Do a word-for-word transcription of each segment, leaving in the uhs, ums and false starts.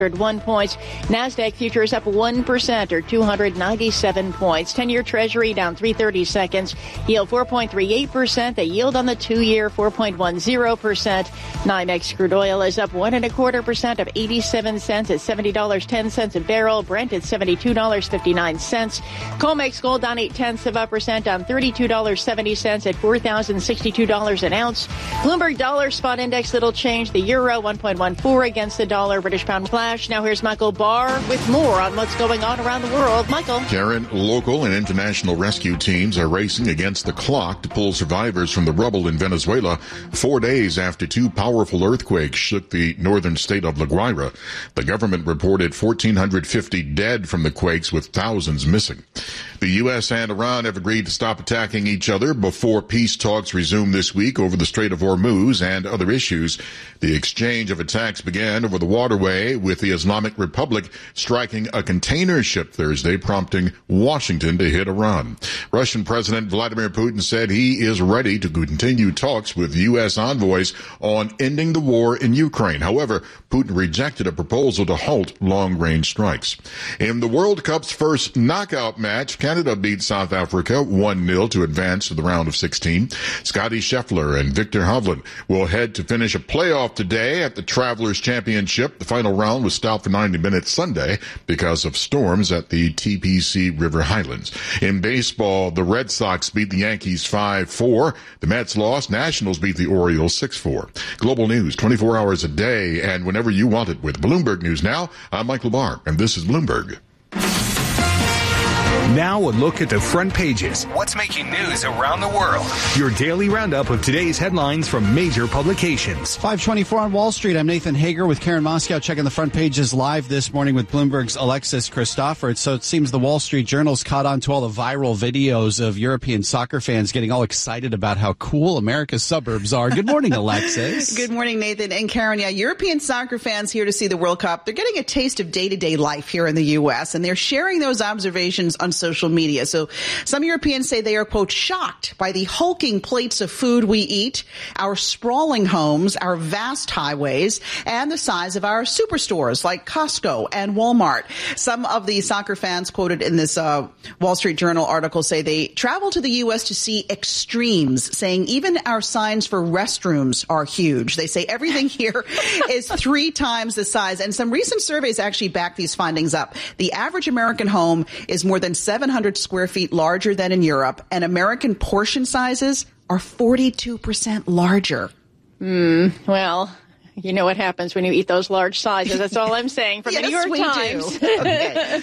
one points. NASDAQ futures up one percent or two hundred ninety-seven points. ten-year Treasury down three thirty seconds. Yield four point three eight percent. The yield on the two-year four point one zero percent. NYMEX crude oil is up one and a quarter percent of eighty-seven cents at seventy dollars and ten cents a barrel. Brent at seventy-two dollars and fifty-nine cents. COMEX gold down eight tenths of a percent on thirty-two dollars and seventy cents at four thousand sixty-two dollars an ounce. Bloomberg dollar spot index little change. The euro one point one four against the dollar. British pound flash. Now here's Michael Barr with more on what's going on around the world. Michael. Karen, local and international rescue teams are racing against the clock to pull survivors from the rubble in Venezuela four days after two powerful earthquakes shook the northern state of La Guaira. The government reported one thousand four hundred fifty dead from the quakes, with thousands missing. The U S and Iran have agreed to stop attacking each other before peace talks resume this week over the Strait of Hormuz and other issues. The exchange of attacks began over the waterway, with the Islamic Republic striking a container ship Thursday, prompting Washington to hit Iran. Russian President Vladimir Putin said he is ready to continue talks with U S envoys on ending the war in Ukraine. However, Putin rejected a proposal to halt long-range strikes. In the World Cup's first knockout match, Canada beat South Africa one nil to advance to the round of sixteen. Scotty Scheffler and Victor Hovland will head to finish a playoff today at the Travelers Championship. The final round was stopped for ninety minutes Sunday because of storms at the T P C River Highlands. In baseball, the Red Sox beat the Yankees five four. The Mets lost. Nationals beat the Orioles six four. Global news twenty-four hours a day and whenever you want it with Bloomberg News Now. I'm Michael Barr, and this is Bloomberg. Now a look at the front pages. What's making news around the world? Your daily roundup of today's headlines from major publications. five twenty-four on Wall Street. I'm Nathan Hager with Karen Moscow checking the front pages live this morning with Bloomberg's Alexis Christopher. So it seems the Wall Street Journal's caught on to all the viral videos of European soccer fans getting all excited about how cool America's suburbs are. Good morning, Alexis. Good morning, Nathan and Karen. Yeah, European soccer fans here to see the World Cup. They're getting a taste of day-to-day life here in the U S, and they're sharing those observations on social media. So some Europeans say they are, quote, shocked by the hulking plates of food we eat, our sprawling homes, our vast highways, and the size of our superstores like Costco and Walmart. Some of the soccer fans quoted in this uh, Wall Street Journal article say they travel to the U S to see extremes, saying even our signs for restrooms are huge. They say everything here is three times the size. And some recent surveys actually back these findings up. The average American home is more than seven hundred square feet larger than in Europe, and American portion sizes are forty-two percent larger. Mm, well, you know what happens when you eat those large sizes. That's all I'm saying from yes, the New York we Times. Do. Okay.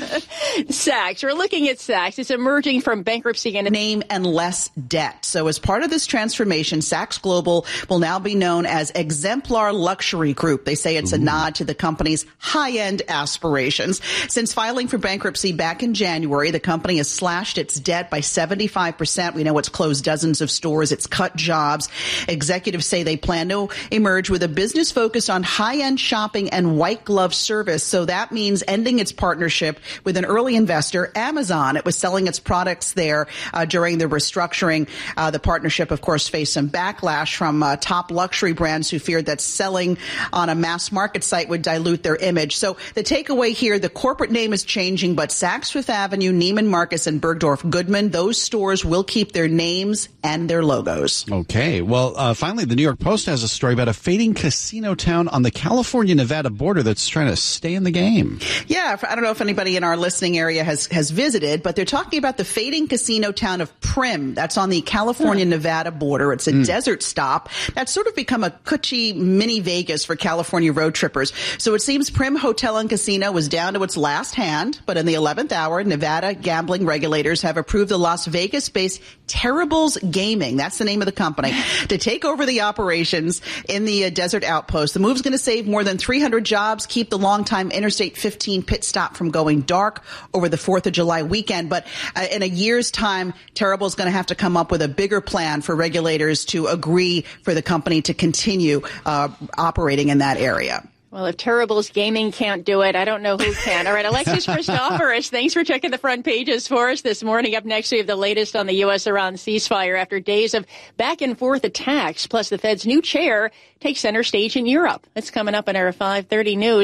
Saks. We're looking at Saks. It's emerging from bankruptcy and name and less debt. So as part of this transformation, Saks Global will now be known as Exemplar Luxury Group. They say it's Ooh. a nod to the company's high-end aspirations. Since filing for bankruptcy back in January, the company has slashed its debt by seventy-five percent. We know it's closed dozens of stores. It's cut jobs. Executives say they plan to emerge with a business focused on high-end shopping and white glove service. So that means ending its partnership with an early investor, Amazon. It was selling its products there uh, during the restructuring. Uh, the partnership, of course, faced some backlash from uh, top luxury brands who feared that selling on a mass market site would dilute their image. So the takeaway here, the corporate name is changing, but Saks Fifth Avenue, Neiman Marcus, and Bergdorf Goodman, those stores will keep their names and their logos. Okay. Well, uh, finally, the New York Post has a story about a fading casino town on the California-Nevada border that's trying to stay in the game. Yeah, I don't know if anybody in our listening area has, has visited, but they're talking about the fading casino town of Primm. That's on the California-Nevada border. It's a mm. desert stop that's sort of become a cushy mini Vegas for California road trippers. So it seems Primm Hotel and Casino was down to its last hand, but in the eleventh hour, Nevada gambling regulators have approved the Las Vegas-based Terribles Gaming, that's the name of the company, to take over the operations in the uh, desert outpost. The move's going to save more than three hundred jobs, keep the longtime Interstate fifteen pit stop from going dark over the fourth of July weekend. But uh, in a year's time, Terrible's going to have to come up with a bigger plan for regulators to agree for the company to continue uh, operating in that area. Well, if Terrible's Gaming can't do it, I don't know who can. All right, Alexis Christoforous, thanks for checking the front pages for us this morning. Up next, we have the latest on the U S Iran ceasefire after days of back-and-forth attacks. Plus, the Fed's new chair takes center stage in Europe. That's coming up in our five thirty news.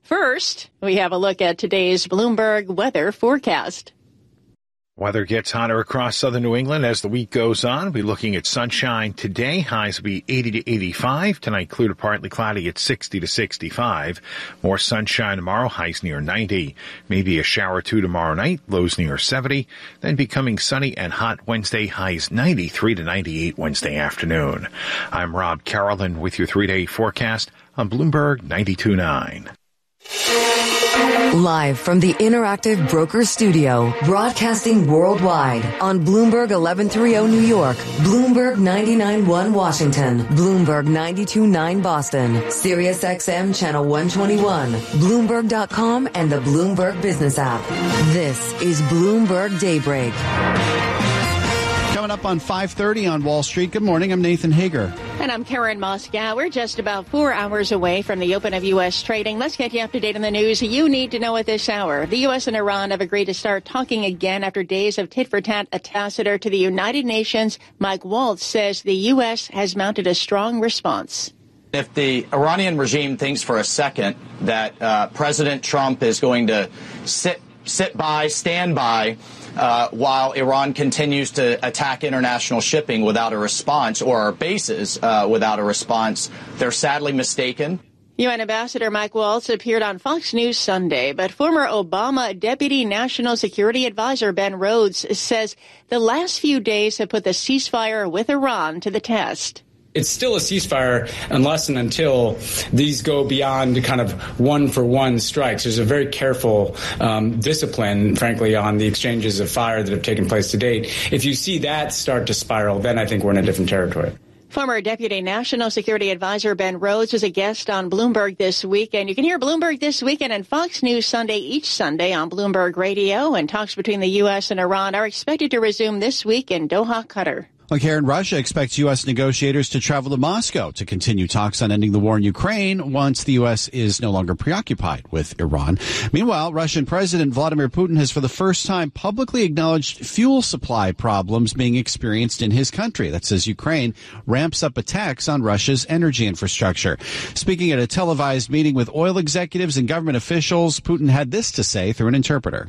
First, we have a look at today's Bloomberg weather forecast. Weather gets hotter across southern New England as the week goes on. We'll be looking at sunshine today. Highs will be eighty to eighty-five. Tonight, clear to partly cloudy at sixty to sixty-five. More sunshine tomorrow. Highs near ninety. Maybe a shower or two tomorrow night. Lows near seventy. Then becoming sunny and hot Wednesday. Highs ninety-three to ninety-eight Wednesday afternoon. I'm Rob Carrollton with your three-day forecast on Bloomberg ninety-two point nine. Live from the Interactive Broker Studio, broadcasting worldwide on Bloomberg eleven thirty New York, Bloomberg ninety-nine point one Washington, Bloomberg ninety-two point nine Boston, Sirius X M Channel one twenty-one, Bloomberg dot com, and the Bloomberg Business app. This is Bloomberg Daybreak. Coming up on five thirty on Wall Street. Good morning. I'm Nathan Hager. And I'm Karen Moscow. We're just about four hours away from the open of U S trading. Let's get you up to date on the news you need to know at this hour. The U S and Iran have agreed to start talking again after days of tit-for-tat. Ambassador to the United Nations, Mike Waltz, says the U S has mounted a strong response. If the Iranian regime thinks for a second that uh, President Trump is going to sit, sit by, stand by, Uh, while Iran continues to attack international shipping without a response, or our bases uh, without a response, they're sadly mistaken. U N Ambassador Mike Waltz appeared on Fox News Sunday, but former Obama Deputy National Security Advisor Ben Rhodes says the last few days have put the ceasefire with Iran to the test. It's still a ceasefire unless and until these go beyond kind of one-for-one strikes. There's a very careful um, discipline, frankly, on the exchanges of fire that have taken place to date. If you see that start to spiral, then I think we're in a different territory. Former Deputy National Security Advisor Ben Rhodes was a guest on Bloomberg This Weekend. You can hear Bloomberg This Weekend and Fox News Sunday each Sunday on Bloomberg Radio, and talks between the U S and Iran are expected to resume this week in Doha, Qatar. Well, Karen, Russia expects U S negotiators to travel to Moscow to continue talks on ending the war in Ukraine once the U S is no longer preoccupied with Iran. Meanwhile, Russian President Vladimir Putin has for the first time publicly acknowledged fuel supply problems being experienced in his country. That says Ukraine ramps up attacks on Russia's energy infrastructure. Speaking at a televised meeting with oil executives and government officials, Putin had this to say through an interpreter.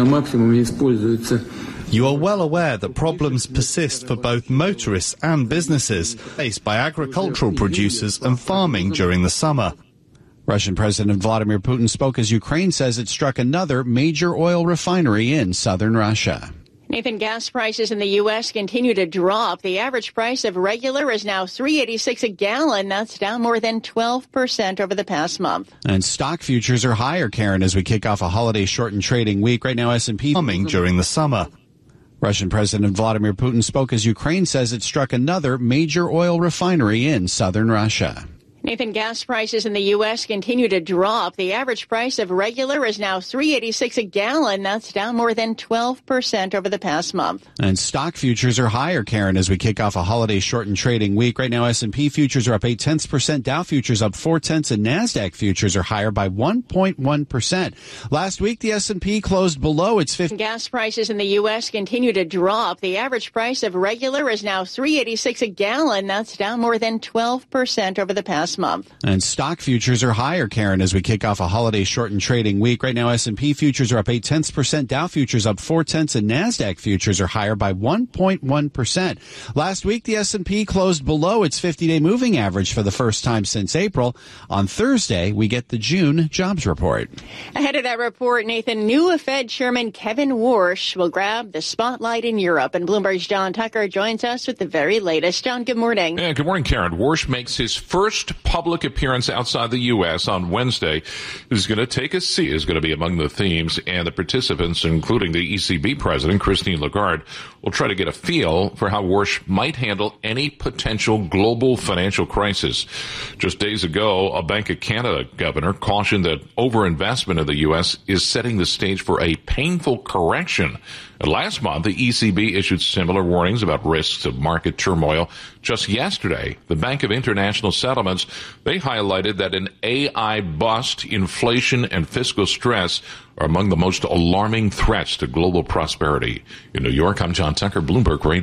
You are well aware that problems persist for both motorists and businesses faced by agricultural producers and farming during the summer. Russian President Vladimir Putin spoke as Ukraine says it struck another major oil refinery in southern Russia. Nathan, gas prices in the U S continue to drop. The average price of regular is now three dollars and eighty-six cents a gallon. That's down more than twelve percent over the past month. And stock futures are higher, Karen, as we kick off a holiday-shortened trading week. Right now, S and P farming during the summer. Russian President Vladimir Putin spoke as Ukraine says it struck another major oil refinery in southern Russia. Nathan, gas prices in the U S continue to drop. The average price of regular is now three dollars and eighty-six cents a gallon. That's down more than twelve percent over the past month. And stock futures are higher, Karen, as we kick off a holiday-shortened trading week. Right now, S and P futures are up eight tenths percent, Dow futures up four tenths, and NASDAQ futures are higher by one point one percent. Last week, the S and P closed below its fifty. Gas prices in the U S continue to drop. The average price of regular is now three dollars and eighty-six cents a gallon. That's down more than twelve percent over the past month. And stock futures are higher, Karen, as we kick off a holiday-shortened trading week. Right now, S and P futures are up eight tenths percent, Dow futures up four tenths, and NASDAQ futures are higher by one point one percent. Last week, the S and P closed below its fifty-day moving average for the first time since April. On Thursday, we get the June jobs report. Ahead of that report, Nathan, new Fed Chairman Kevin Warsh will grab the spotlight in Europe, and Bloomberg's John Tucker joins us with the very latest. John, good morning. Yeah, good morning, Karen. Warsh makes his first public appearance outside the U S on Wednesday. Is going to take a seat, is going to be among the themes, and the participants, including the E C B president, Christine Lagarde, will try to get a feel for how Warsh might handle any potential global financial crisis. Just days ago, a Bank of Canada governor cautioned that overinvestment in the U S is setting the stage for a painful correction. And last month, the E C B issued similar warnings about risks of market turmoil. Just yesterday, the Bank of International Settlements, they highlighted that an A I bust, inflation, and fiscal stress are among the most alarming threats to global prosperity. In New York, I'm John Tucker, Bloomberg Radio.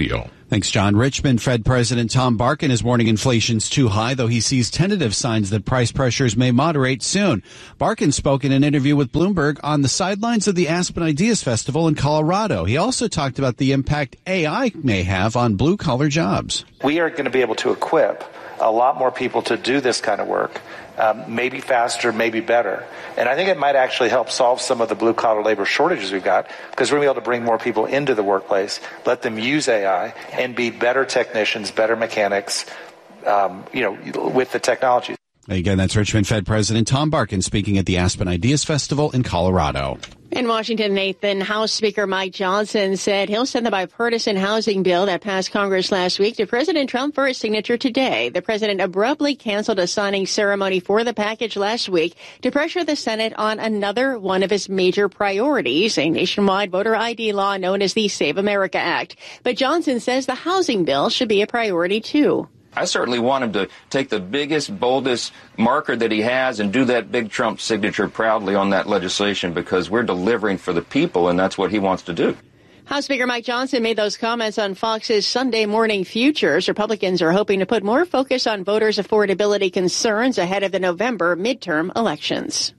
Thanks, John. Richmond Fed President Tom Barkin is warning inflation's too high, though he sees tentative signs that price pressures may moderate soon. Barkin spoke in an interview with Bloomberg on the sidelines of the Aspen Ideas Festival in Colorado. He also talked about the impact A I may have on blue-collar jobs. We are going to be able to equip a lot more people to do this kind of work, um, maybe faster, maybe better. And I think it might actually help solve some of the blue-collar labor shortages we've got, because we're going to be able to bring more people into the workplace, let them use A I, and be better technicians, better mechanics, um, you know, with the technology. Again, that's Richmond Fed President Tom Barkin speaking at the Aspen Ideas Festival in Colorado. In Washington, Nathan, House Speaker Mike Johnson said he'll send the bipartisan housing bill that passed Congress last week to President Trump for his signature today. The president abruptly canceled a signing ceremony for the package last week to pressure the Senate on another one of his major priorities, a nationwide voter I D law known as the Save America Act. But Johnson says the housing bill should be a priority, too. I certainly want him to take the biggest, boldest marker that he has and do that big Trump signature proudly on that legislation, because we're delivering for the people, and that's what he wants to do. House Speaker Mike Johnson made those comments on Fox's Sunday Morning Futures. Republicans are hoping to put more focus on voters' affordability concerns ahead of the November midterm elections.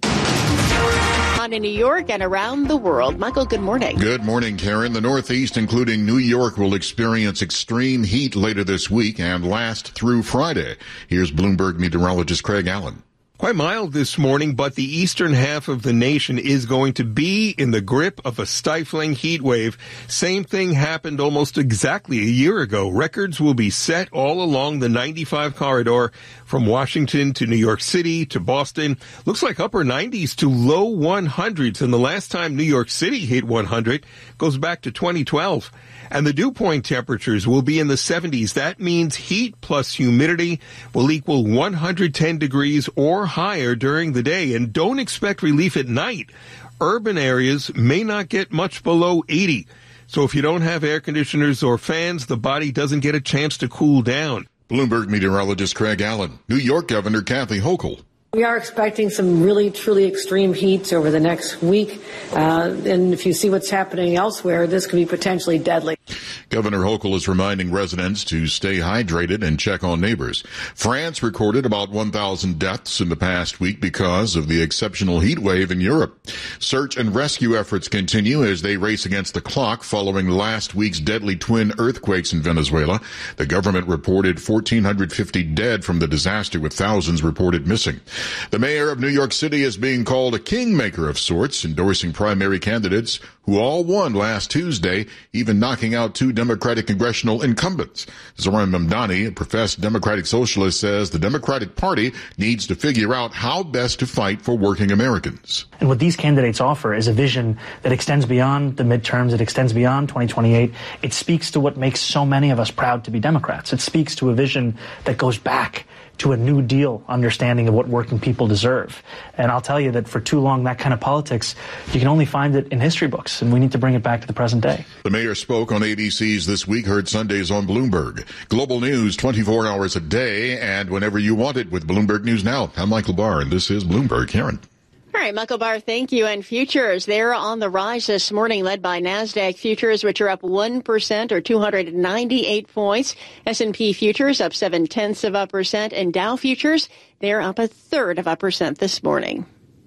On in New York and around the world. Michael, good morning. Good morning, Karen. The Northeast, including New York, will experience extreme heat later this week and last through Friday. Here's Bloomberg meteorologist Craig Allen. Quite mild this morning, but the eastern half of the nation is going to be in the grip of a stifling heat wave. Same thing happened almost exactly a year ago. Records will be set all along the ninety-five corridor from Washington to New York City to Boston. Looks like upper nineties to low hundreds. And the last time New York City hit one hundred goes back to twenty twelve. And the dew point temperatures will be in the seventies. That means heat plus humidity will equal one hundred ten degrees or higher during the day. And don't expect relief at night. Urban areas may not get much below eighty. So if you don't have air conditioners or fans, the body doesn't get a chance to cool down. Bloomberg meteorologist Craig Allen. New York Governor Kathy Hochul. We are expecting some really, truly extreme heats over the next week. Uh, and if you see what's happening elsewhere, this could be potentially deadly. Governor Hochul is reminding residents to stay hydrated and check on neighbors. France recorded about one thousand deaths in the past week because of the exceptional heat wave in Europe. Search and rescue efforts continue as they race against the clock following last week's deadly twin earthquakes in Venezuela. The government reported one thousand four hundred fifty dead from the disaster, with thousands reported missing. The mayor of New York City is being called a kingmaker of sorts, endorsing primary candidates who all won last Tuesday, even knocking out two Democratic congressional incumbents. Zoran Mamdani, a professed Democratic socialist, says the Democratic Party needs to figure out how best to fight for working Americans. And what these candidates offer is a vision that extends beyond the midterms, it extends beyond twenty twenty-eight. It speaks to what makes so many of us proud to be Democrats. It speaks to a vision that goes back to a New Deal understanding of what working people deserve. And I'll tell you that for too long, that kind of politics, you can only find it in history books, and we need to bring it back to the present day. The mayor spoke on A B C's This Week, heard Sundays on Bloomberg. Global news twenty-four hours a day and whenever you want it with Bloomberg News Now. I'm Michael Barr, and this is Bloomberg. Karen. All right, Michael Barr, thank you. And futures, they're on the rise this morning, led by NASDAQ futures, which are up one percent or two hundred ninety-eight points. S and P futures up seven-tenths of a percent. And Dow futures, they're up a third of a percent this morning.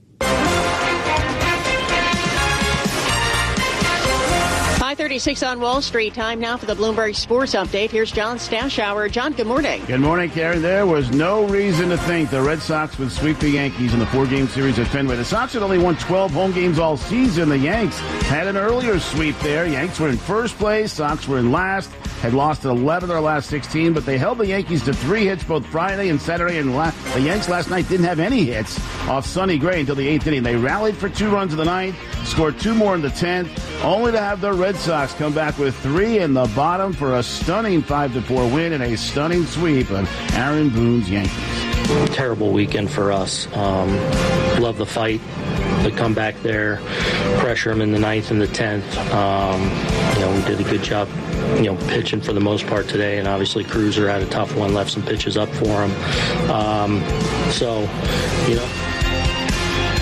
five thirty-six on Wall Street. Time now for the Bloomberg Sports Update. Here's John Stashower. John, good morning. Good morning, Karen. There was no reason to think the Red Sox would sweep the Yankees in the four-game series at Fenway. The Sox had only won twelve home games all season. The Yanks had an earlier sweep there. Yanks were in first place. Sox were in last. Had lost eleven of their last sixteen, but they held the Yankees to three hits both Friday and Saturday. And la- the Yanks last night didn't have any hits off Sonny Gray until the eighth inning. They rallied for two runs in the ninth, scored two more in the tenth, only to have the Red Sox come back with three in the bottom for a stunning five to four win and a stunning sweep of Aaron Boone's Yankees. Terrible weekend for us. Um, love the fight, the comeback there, pressure him in the ninth and the tenth. Um, you know, we did a good job, you know, pitching for the most part today, and obviously Cruiser had a tough one, left some pitches up for him. Um, so, you know.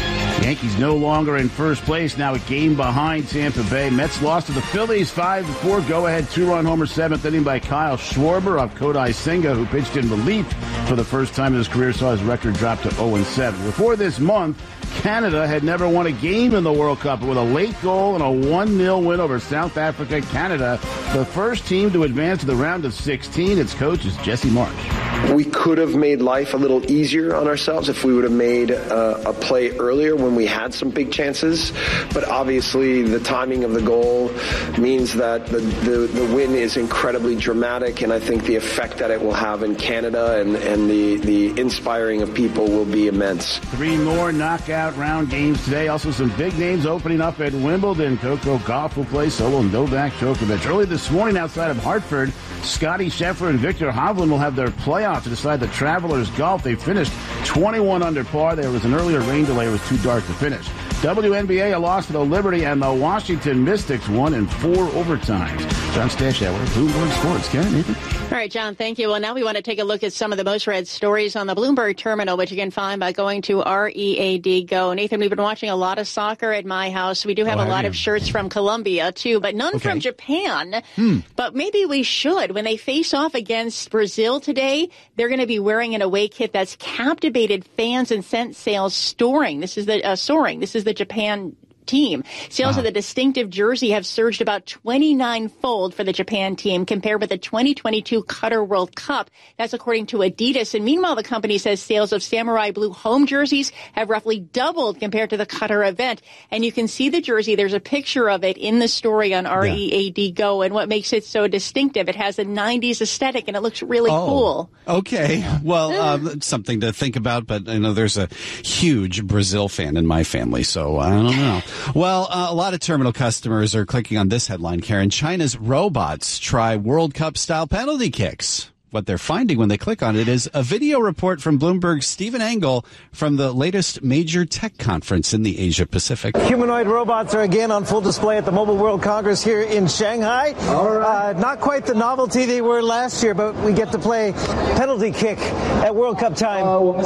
Yankees no longer in first place, now a game behind Tampa Bay. Mets lost to the Phillies five to four. Go-ahead two-run homer seventh inning by Kyle Schwarber off Kodai Senga, who pitched in relief for the first time in his career, saw his record drop to oh and seven. Before this month, Canada had never won a game in the World Cup with a late goal and a one nil win over South Africa. Canada, the first team to advance to the round of sixteen. Its coach is Jesse March. We could have made life a little easier on ourselves if we would have made uh, a play earlier when we had some big chances. But obviously, the timing of the goal means that the, the, the win is incredibly dramatic, and I think the effect that it will have in Canada and, and the, the inspiring of people will be immense. Three more knockout round games today. Also, some big names opening up at Wimbledon. Coco Gauff will play solo Novak Djokovic. Early this morning outside of Hartford, Scotty Scheffler and Victor Hovland will have their playoff to decide the Travelers Golf. They finished twenty-one under par. There was an earlier rain delay. It was too dark to finish. W N B A, a loss to the Liberty, and the Washington Mystics won in four overtimes. John Stashauer, Bloomberg Sports. Karen, Nathan? All right, John, thank you. Well, now we want to take a look at some of the most read stories on the Bloomberg Terminal, which you can find by going to R E A D Go. Nathan, we've been watching a lot of soccer at my house. We do have oh, a lot you? of shirts from Colombia, too, but none okay. from Japan. Hmm. But maybe we should. When they face off against Brazil today, they're going to be wearing an away kit that's captivated fans and sent sales soaring. This is the uh, soaring. This is the Japan team. Sales wow. of the distinctive jersey have surged about twenty-nine-fold for the Japan team compared with the twenty twenty-two Qatar World Cup. That's according to Adidas. And meanwhile, the company says sales of Samurai Blue home jerseys have roughly doubled compared to the Qatar event. And you can see the jersey. There's a picture of it in the story on R E A D Go. And what makes it so distinctive, it has a nineties aesthetic and it looks really oh, cool. Okay. Well, um, something to think about. But I know there's a huge Brazil fan in my family, so I don't know. Well, uh, a lot of terminal customers are clicking on this headline, Karen. China's robots try World Cup-style penalty kicks. What they're finding when they click on it is a video report from Bloomberg's Stephen Engel from the latest major tech conference in the Asia Pacific. Humanoid robots are again on full display at the Mobile World Congress here in Shanghai. All right. Uh, not quite the novelty they were last year, but we get to play penalty kick at World Cup time.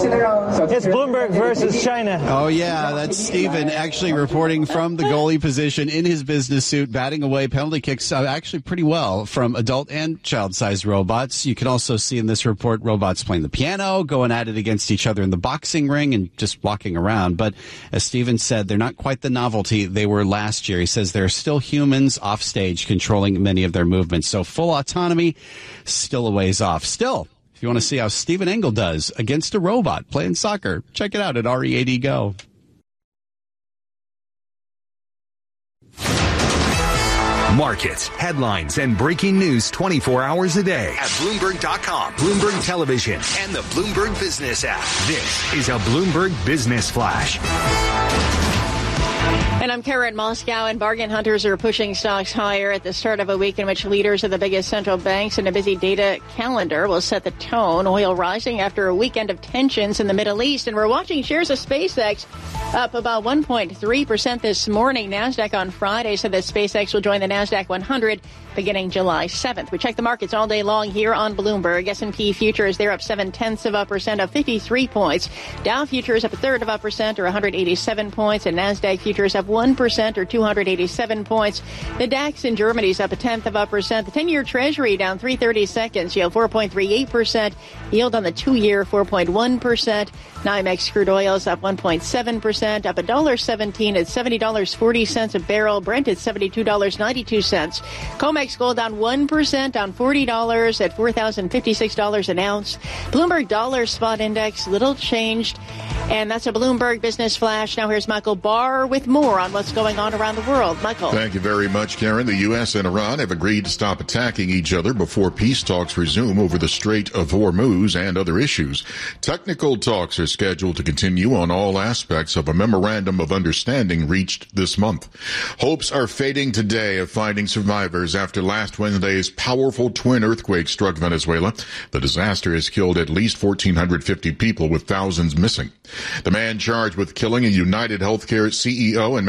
It's Bloomberg versus China. Oh, yeah, that's Stephen actually reporting from the goalie position in his business suit, batting away penalty kicks uh, actually pretty well from adult and child-sized robots. You can also see in this report robots playing the piano, going at it against each other in the boxing ring, and just walking around. But as Steven said, they're not quite the novelty they were last year. He says there are still humans off stage controlling many of their movements. So full autonomy, still a ways off. Still, if you want to see how Stephen Engel does against a robot playing soccer, check it out at R E A D Go. Markets, headlines, and breaking news twenty-four hours a day at Bloomberg dot com, Bloomberg Television, and the Bloomberg Business app. This is a Bloomberg Business Flash. And I'm Karen Moscow, and bargain hunters are pushing stocks higher at the start of a week in which leaders of the biggest central banks and a busy data calendar will set the tone. Oil rising after a weekend of tensions in the Middle East. And we're watching shares of SpaceX up about one point three percent this morning. NASDAQ on Friday said that SpaceX will join the NASDAQ one hundred beginning July seventh. We check the markets all day long here on Bloomberg. S and P futures, they're up seven-tenths of a percent, up fifty-three points. Dow futures up a third of a percent, or one hundred eighty-seven points. And NASDAQ futures up one percent, or two hundred eighty-seven points. The DAX in Germany is up a tenth of a percent. The ten-year Treasury down three thirty-seconds, yield four point three eight percent. Yield on the two-year four point one percent. NYMEX crude oil is up one point seven percent, up one dollar seventeen at seventy dollars and forty cents a barrel. Brent at seventy-two dollars and ninety-two cents. COMEX gold down one percent, down forty dollars at four thousand fifty-six dollars an ounce. Bloomberg dollar spot index, little changed. And that's a Bloomberg Business Flash. Now here's Michael Barr with more on what's going on around the world. Michael. Thank you very much, Karen. The U S and Iran have agreed to stop attacking each other before peace talks resume over the Strait of Hormuz and other issues. Technical talks are scheduled to continue on all aspects of a memorandum of understanding reached this month. Hopes are fading today of finding survivors after last Wednesday's powerful twin earthquake struck Venezuela. The disaster has killed at least one thousand four hundred fifty people, with thousands missing. The man charged with killing a United Healthcare C E O and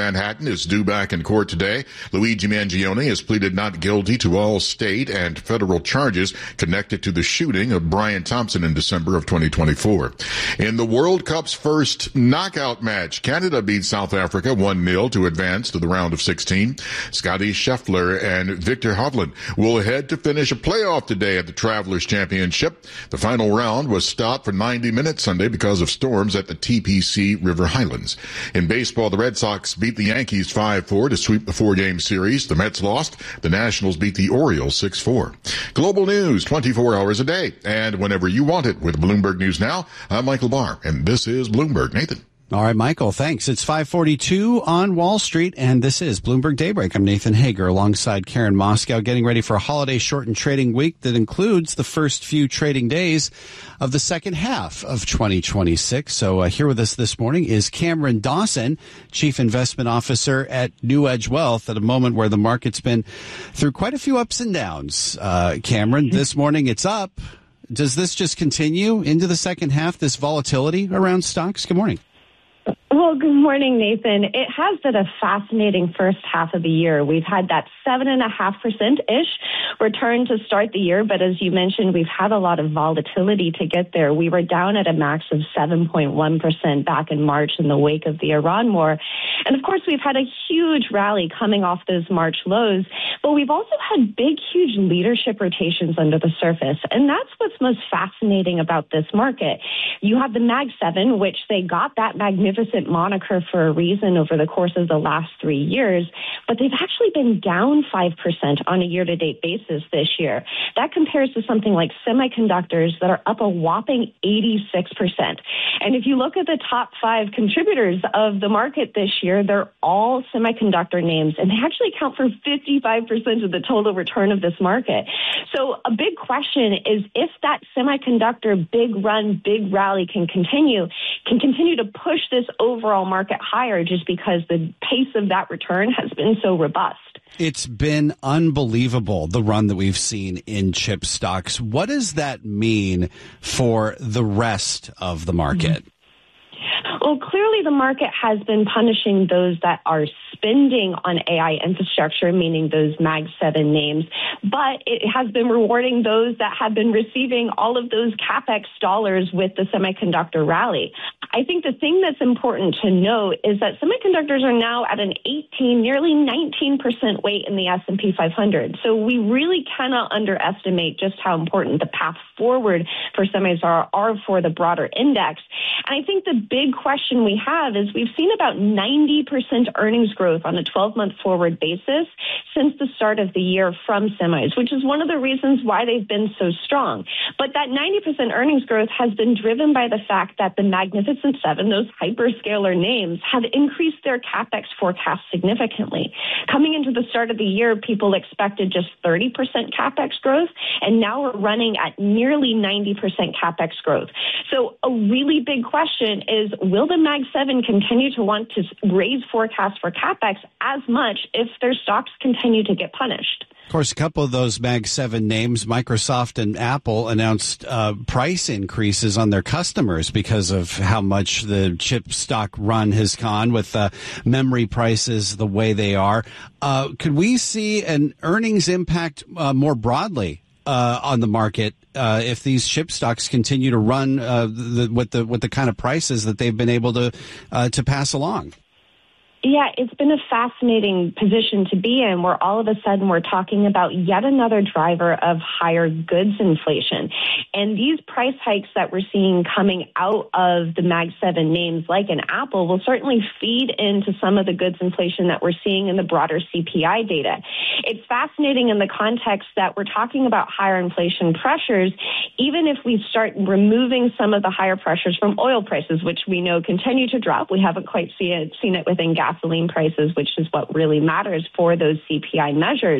Manhattan is due back in court today. Luigi Mangione has pleaded not guilty to all state and federal charges connected to the shooting of Brian Thompson in December of twenty twenty-four. In the World Cup's first knockout match, Canada beat South Africa one nil to advance to the round of sixteen. Scotty Scheffler and Victor Hovland will head to finish a playoff today at the Travelers Championship. The final round was stopped for ninety minutes Sunday because of storms at the T P C River Highlands. In baseball, the Red Sox beat the Yankees five four to sweep the four-game series. The Mets lost. The Nationals beat the Orioles six four. Global news twenty-four hours a day and whenever you want it with Bloomberg News Now. I'm Michael Barr, and this is Bloomberg. Nathan. All right, Michael, thanks. It's five forty-two on Wall Street, and this is Bloomberg Daybreak. I'm Nathan Hager alongside Karen Moscow, getting ready for a holiday shortened trading week that includes the first few trading days of the second half of twenty twenty-six. So uh, here with us this morning is Cameron Dawson, Chief Investment Officer at New Edge Wealth, at a moment where the market's been through quite a few ups and downs. Uh, Cameron, this morning it's up. Does this just continue into the second half, this volatility around stocks? Good morning. Well, good morning, Nathan. It has been a fascinating first half of the year. We've had that seven and a half percent ish return to start the year, but as you mentioned, we've had a lot of volatility to get there. We were down at a max of seven point one percent back in March in the wake of the Iran war. And of course, we've had a huge rally coming off those March lows, but we've also had big, huge leadership rotations under the surface. And that's what's most fascinating about this market. You have the Mag seven, which they got that magnificent moniker for a reason over the course of the last three years, but they've actually been down five percent on a year-to-date basis this year. That compares to something like semiconductors that are up a whopping eighty-six percent. And if you look at the top five contributors of the market this year, they're all semiconductor names, and they actually account for fifty-five percent of the total return of this market. So a big question is if that semiconductor big run, big rally can continue, can continue to push this overall market higher just because the pace of that return has been so robust. It's been unbelievable, the run that we've seen in chip stocks. What does that mean for the rest of the market? Mm-hmm. Well, clearly the market has been punishing those that are spending on A I infrastructure, meaning those Mag seven names, but it has been rewarding those that have been receiving all of those CapEx dollars with the semiconductor rally. I think the thing that's important to note is that semiconductors are now at an eighteen, nearly nineteen percent weight in the S and P five hundred. So we really cannot underestimate just how important the path forward for semis are, are for the broader index. And I think the big question we have is we've seen about ninety percent earnings growth on a twelve-month forward basis since the start of the year from semis, which is one of the reasons why they've been so strong. But that ninety percent earnings growth has been driven by the fact that the Magnificent Seven, those hyperscaler names, have increased their CapEx forecast significantly. Coming into the start of the year, people expected just thirty percent CapEx growth, and now we're running at nearly ninety percent CapEx growth. So a really big question is, will the Mag seven continue to want to raise forecasts for CapEx as much if their stocks continue to get punished? Of course, a couple of those Mag seven names, Microsoft and Apple, announced uh, price increases on their customers because of how much the chip stock run has gone with uh, memory prices the way they are. Uh, could we see an earnings impact uh, more broadly uh, on the market uh, if these chip stocks continue to run uh, the, with the with the kind of prices that they've been able to uh, to pass along? Yeah, it's been a fascinating position to be in where all of a sudden we're talking about yet another driver of higher goods inflation. And these price hikes that we're seeing coming out of the Mag seven names like an Apple will certainly feed into some of the goods inflation that we're seeing in the broader C P I data. It's fascinating in the context that we're talking about higher inflation pressures, even if we start removing some of the higher pressures from oil prices, which we know continue to drop. We haven't quite see it, seen it within gas. Gasoline prices, which is what really matters for those C P I measures.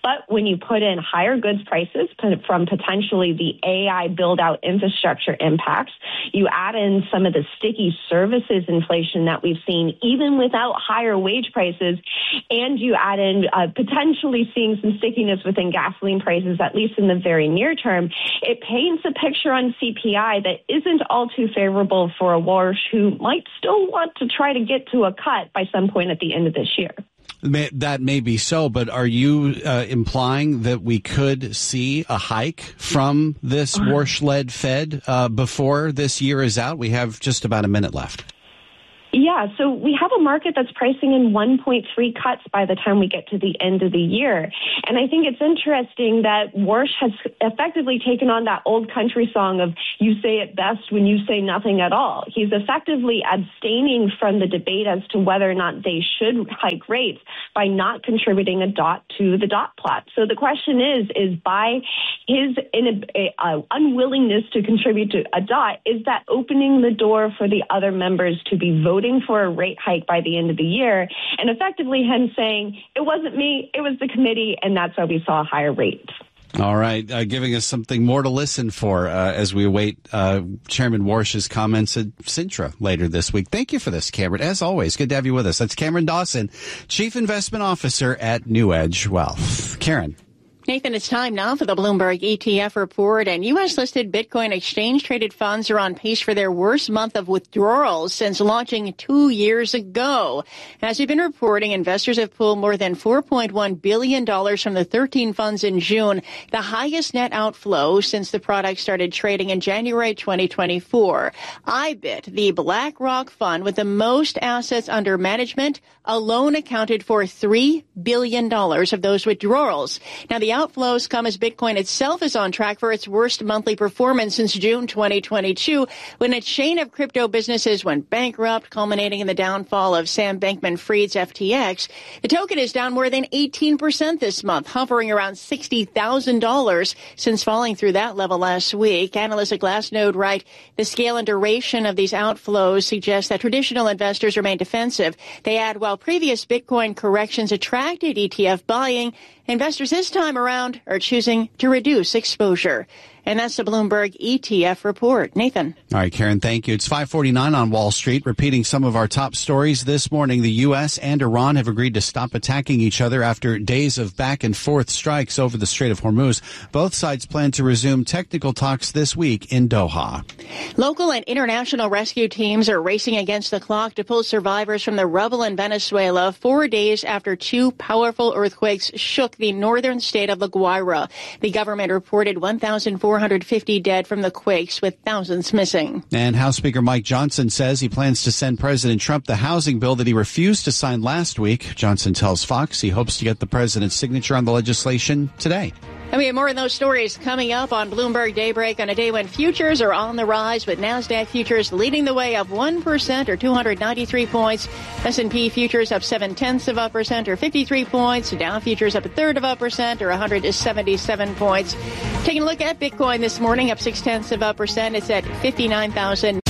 But when you put in higher goods prices from potentially the A I build-out infrastructure impacts, you add in some of the sticky services inflation that we've seen, even without higher wage prices, and you add in uh, potentially seeing some stickiness within gasoline prices, at least in the very near term, it paints a picture on C P I that isn't all too favorable for a Warsh who might still want to try to get to a cut by some point at the end of this year. That may be so, but are you uh, implying that we could see a hike from this Warsh-led Fed uh, before this year is out? We have just about a minute left. Yeah, so we have a market that's pricing in one point three cuts by the time we get to the end of the year. And I think it's interesting that Warsh has effectively taken on that old country song of you say it best when you say nothing at all. He's effectively abstaining from the debate as to whether or not they should hike rates by not contributing a dot to the dot plot. So the question is, is by his in a, a unwillingness to contribute to a dot, is that opening the door for the other members to be voting for a rate hike by the end of the year, and effectively him saying, it wasn't me, it was the committee, and that's why we saw higher rates. All right, uh, giving us something more to listen for uh, as we await uh, Chairman Warsh's comments at Sintra later this week. Thank you for this, Cameron. As always, good to have you with us. That's Cameron Dawson, Chief Investment Officer at New Edge Wealth. Karen. Nathan, it's time now for the Bloomberg E T F report, and U S-listed Bitcoin exchange-traded funds are on pace for their worst month of withdrawals since launching two years ago. As we've been reporting, investors have pulled more than four point one billion dollars from the thirteen funds in June, the highest net outflow since the product started trading in January twenty twenty-four. I B I T, the BlackRock fund with the most assets under management, alone accounted for three billion dollars of those withdrawals. Now, the outflows come as Bitcoin itself is on track for its worst monthly performance since June twenty twenty-two, when a chain of crypto businesses went bankrupt, culminating in the downfall of Sam Bankman-Fried's F T X. The token is down more than eighteen percent this month, hovering around sixty thousand dollars since falling through that level last week. Analysts at Glassnode write, the scale and duration of these outflows suggest that traditional investors remain defensive. They add, while previous Bitcoin corrections attracted E T F buying, investors this time around are choosing to reduce exposure. And that's the Bloomberg E T F report. Nathan. All right, Karen, thank you. It's five forty-nine on Wall Street. Repeating some of our top stories this morning, the U S and Iran have agreed to stop attacking each other after days of back and forth strikes over the Strait of Hormuz. Both sides plan to resume technical talks this week in Doha. Local and international rescue teams are racing against the clock to pull survivors from the rubble in Venezuela four days after two powerful earthquakes shook the northern state of La Guaira. The government reported one thousand four hundred fifty dead from the quakes, with thousands missing. And House Speaker Mike Johnson says he plans to send President Trump the housing bill that he refused to sign last week. Johnson tells Fox he hopes to get the president's signature on the legislation today. And we have more of those stories coming up on Bloomberg Daybreak on a day when futures are on the rise, with NASDAQ futures leading the way up one percent or two hundred ninety-three points. S and P futures up seven-tenths of a percent or fifty-three points. Dow futures up a third of a percent or one hundred seventy-seven points. Taking a look at Bitcoin this morning, up six-tenths of a percent. It's at fifty-nine thousand